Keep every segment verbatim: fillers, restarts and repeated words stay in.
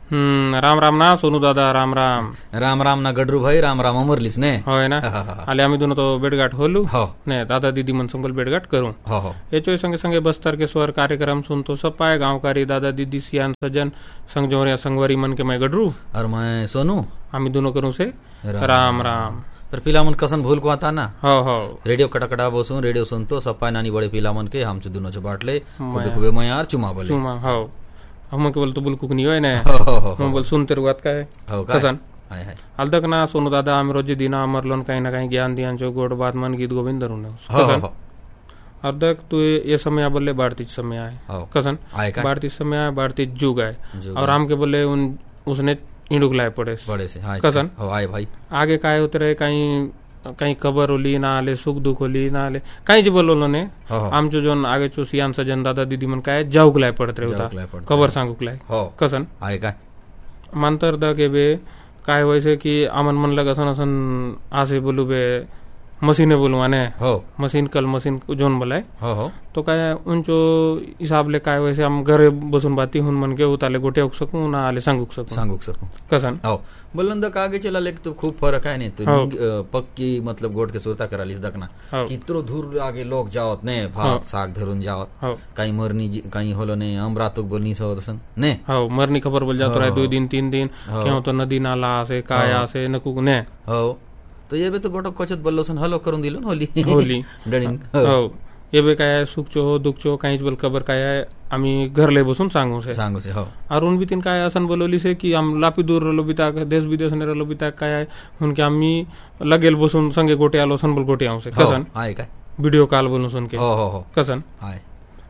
हम्म राम राम ना सोनू दादा, राम राम. राम राम ना गडरू भाई, राम राम अमरलीस ने. होय ना. आले आम्ही दोन तो बेडगाठ होलू. हो ने दादा दीदी मन संगल बेडगाठ करू. हो हो याच्या संगे संगे बस्तर के स्वर कार्यक्रम सुनतो सब पाए गांवकारी दादा दीदी सियान सज्जन संगजोरिया संगवारी मन के मैं गडरू और मैं सोनू. आम्ही दोनों करू से राम राम. तर पिलामन कसन भूल को आता ना. हो हो रेडिओ कटाकटा बसून रेडिओ सुनतो सप्पा नानी बड़े पिलामन के हमचे दोनों जो बाटले खूबे खूबे मैं यार चुमा बोले चुमा. हो हम के बोल तो बुलकुक नहीं होय ने. हो हो हो हम बोल सुनते रुआत काय हो काय कसन हाय हाय अलदक ना सोनू दादा आम्ही रोज दिना अमरलोन काही ना काही ज्ञान दियान जो गोड बात मन गीत गोविंद धरून हो हो हो अर्धक तू ये समय बोले बढ़ती समय आए हो कसन आए काय बढ़ती समय आए बढ़ती जुग आए जुग और राम के बोले उन उसने इंडुक लाए पड़े बड़े से हाय कसन हो आए भाई आगे काय होते रहे कहीं कहीं खबर होली ना आले सुख दुख होली ना आले काही जी बोलो ने हो हो आमचो जोन आगे चो सियान सजन दादा दीदी मन काय जाऊक लाय पडत रे जाऊक लाय होता पडत खबर सांगूक लाय हो कसन आए काय मानतर द के बे काय वैसे कि आमन मन लगा सन सन आसे बोलू बे मशीने बोलू आने हो मशीन कल मशीन जोन बोलाय हो हो तो काय उनचो हिसाब ले काय वैसे हम घरे बसून बाती हुन मन के उताले गोटे उक सकू ना आले सांगूक सकू सांगूक सकू कसन हो बोलन द आगे चला लेक तो खूप फरक आहे ने तो हो. निंग- पक्की मतलब गोट के सुरता करालीस दकना हो. कितरो दूर आगे लोग जावत ने भात साग धरून जावत हो काही मरनी जी- काही होलो ने अमरातुक बोलनी सो दसन ने हो मरनी खबर बोल जातो हो. राय दो दिन तीन दिन हो. क्यों तो नदी नाला आसे काय हो. आसे नकुक ने हो तो ये बे तो गोटो कोचत बोललो सन हलो करून दिलो होली होली डणिंग हो ये बे काय सुखचो हो दुखचो काहीच बोल खबर काय आहे आम्ही घरले बसून सांगू से सांगू से हो और उन बितीन काय असन बोलवली से की आम लापी दूर रलो बिता देश विदेश ने रलो बिता काय आहे उनके आम्ही लगेल बसून संगे गोटे आलो सन बोल गोटे आऊ से हो, कसन आए काय वीडियो कॉल बोलून सुन के हो हो हो कसन आए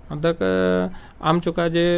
अदक आमचो का जे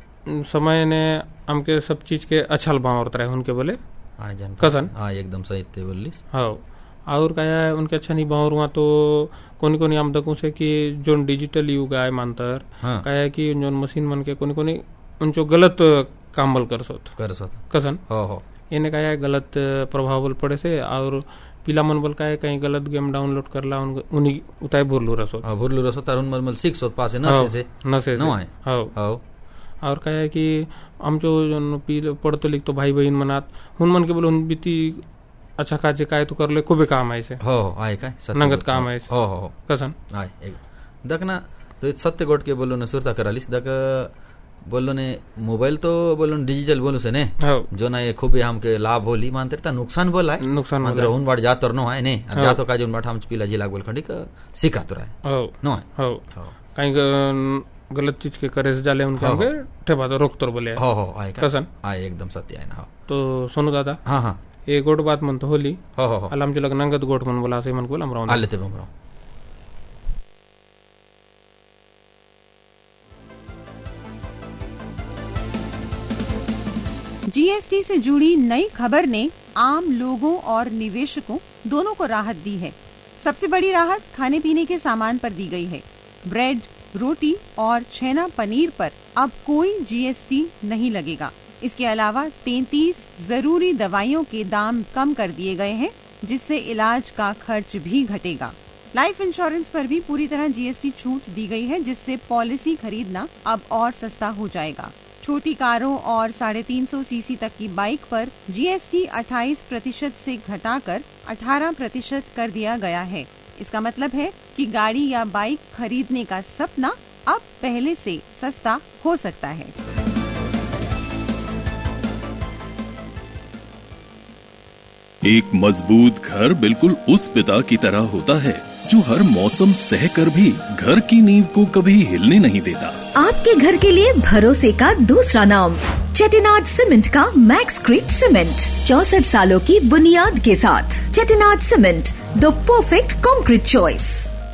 समय ने हमके सब चीज के अच्छा भाव रहे उनके बोले आए जान कसन हाँ एकदम सही ते बोलिस हो और क्या है उनके अच्छा नहीं बावर हुआ तो कोनी कोनी आम देखूं से कि जो डिजिटल युग है मानतर हाँ क्या है कि जो मशीन मन के कोनी कोनी उनको गलत काम बल कर सोत कर सो कसन हो हो इन्हें क्या है गलत प्रभाव बल पड़े से और पिला मन बल का है कहीं गलत गेम डाउनलोड कर ला उन्हीं उताय भूल रसो हाँ भूल रसो तारुन मलमल सीख सोत पासे नसे से नसे नो आए हो हो और क्या है कि आमचो जो पढ़तो लिखतो भाई बहन मनात हुन मन के बोले उन बीती अच्छा काजे काय तो कर ले खूब काम आहे से हो हो आए काय सत्य नगद गोट. काम आहे हो हो हो कसन आए एक दक ना तो इत सत्य गोट के बोलो ने सुरता करालिस दक बोलो ने मोबाइल तो बोलो ने डिजिटल बोलो से ने हो जो ना ये खूब हमके लाभ होली मानते ता नुकसान बोला है नुकसान मात्र बोला हुन बाट जातर नो है ने हो. जातो का जोन बाट हम पिला जिला बोल खंडी का सिखा तो रहा हो नो है हो हो काही ग- गलत चीज के करे से जाले उनके हो, हमके ठेबा तो रोक तोर बोले हो हो आए काय कसन आए एकदम सत्य आहे ना हो तो सोनू दादा हाँ हाँ ये गोट बात म्हणतो होली हो हो हो आला आमच्या लग नंगत गोट म्हणून बोला असे म्हण बोला अमरावती आले ते बमराव जीएसटी से जुड़ी नई खबर ने आम लोगों और निवेशकों दोनों को राहत दी है। सबसे बड़ी राहत खाने पीने के सामान पर दी गई है। ब्रेड, रोटी और छेना पनीर पर अब कोई जीएसटी नहीं लगेगा। इसके अलावा तैंतीस जरूरी दवाइयों के दाम कम कर दिए गए हैं, जिससे इलाज का खर्च भी घटेगा। लाइफ इंश्योरेंस पर भी पूरी तरह जीएसटी छूट दी गई है, जिससे पॉलिसी खरीदना अब और सस्ता हो जाएगा। छोटी कारों और साढ़े तीन सौ सीसी तक की बाइक पर जीएसटी अट्ठाईस प्रतिशत से घटाकर अठारह प्रतिशत कर दिया गया है। इसका मतलब है कि गाड़ी या बाइक खरीदने का सपना अब पहले से सस्ता हो सकता है। एक मजबूत घर बिल्कुल उस पिता की तरह होता है जो हर मौसम सहकर भी घर की नींव को कभी हिलने नहीं देता। आपके घर के लिए भरोसे का दूसरा नाम चेटिनाड सीमेंट का मैक्सक्रीट सीमेंट, चौसठ सालों की बुनियाद के साथ। Chettinad cement, the perfect concrete choice.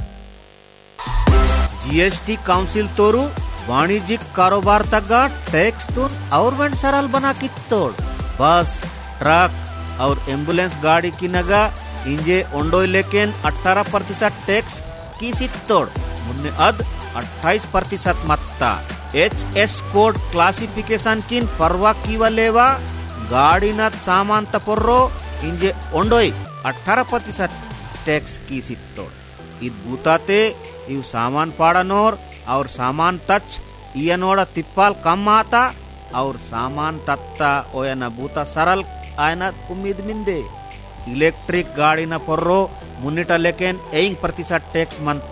GST council तोरू वाणिज्यिक कारोबार तक टैक्स तो और सरल बना की तोड़ बस ट्रक और एम्बुलेंस गाड़ी की नगा इंजे ओंडोय लेकिन अठारह प्रतिशत टैक्स की सित्तोड़ मुन्ने अद अट्ठाईस प्रतिशत मत्ता एच एस कोड क्लासिफिकेशन किन परवा की वलेवा गाड़ी न सामान तपोर्रो इंजे ओंडोय अठारह प्रतिशत टैक्स की सित्तोड़ इत बूताते इव सामान पाड़नोर और सामान तच इयनोड़ तिप्पाल कम आता और सामान तत्ता ओयना बूता सरल आयना उम्मीद मिंदे इलेक्ट्रिक गाड़ी न पर्रो मुन्निटा लेकिन एक प्रतिशत टैक्स मन